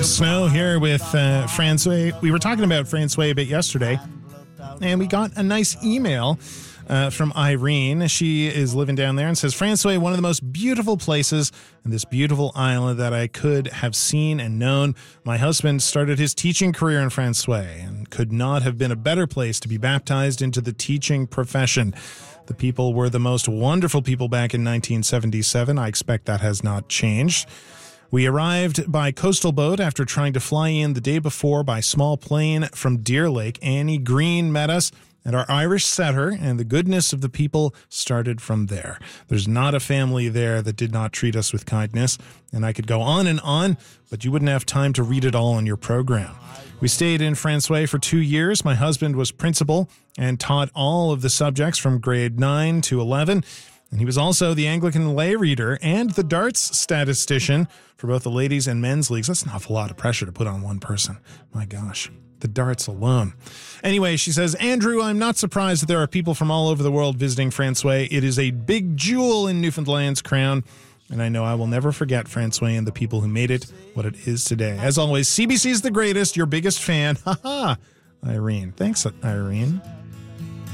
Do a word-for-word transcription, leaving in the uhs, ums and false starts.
Snow here with uh, Francois. We were talking about Francois a bit yesterday, and we got a nice email uh, from Irene. She is living down there and says, Francois, one of the most beautiful places in this beautiful island that I could have seen and known. My husband started his teaching career in Francois and could not have been a better place to be baptized into the teaching profession. The people were the most wonderful people back in nineteen seventy-seven. I expect that has not changed. We arrived by coastal boat after trying to fly in the day before by small plane from Deer Lake. Annie Green met us at our Irish setter, and the goodness of the people started from there. There's not a family there that did not treat us with kindness, and I could go on and on, but you wouldn't have time to read it all on your program. We stayed in Francois for two years. My husband was principal and taught all of the subjects from grade nine to eleven. And he was also the Anglican lay reader and the darts statistician for both the ladies and men's leagues. That's an awful lot of pressure to put on one person. My gosh, the darts alone. Anyway, she says, Andrew, I'm not surprised that there are people from all over the world visiting Francois. It is a big jewel in Newfoundland's crown. And I know I will never forget Francois and the people who made it what it is today. As always, C B C is the greatest, your biggest fan. Ha ha, Irene. Thanks, Irene.